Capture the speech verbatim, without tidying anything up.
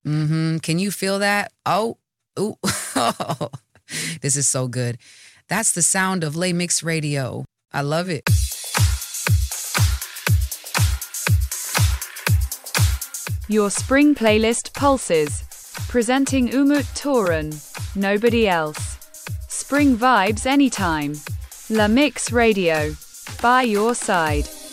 Mm-hmm. Can you feel that? Oh, ooh. This is so good. That's the sound of Les Mix Radio. I love it. Your spring playlist pulses. Presenting Umut Toran. Nobody else. Spring vibes anytime. La Mix Radio. By your side.